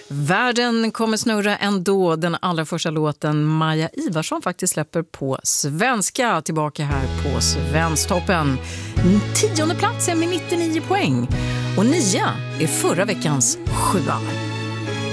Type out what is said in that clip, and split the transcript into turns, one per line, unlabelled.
Världen kommer snurra ändå, den allra första låten Maja Ivarsson faktiskt släpper på svenska. Tillbaka här på Svensktoppen. 10:e platsen med 99 poäng. Och 9 är förra veckans 7.